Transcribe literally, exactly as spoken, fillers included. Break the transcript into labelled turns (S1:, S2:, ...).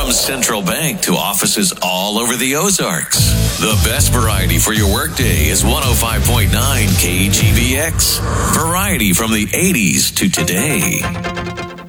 S1: From Central Bank to offices all over the Ozarks. The best variety for your workday is one oh five point nine K G V X. Variety from the eighties to today.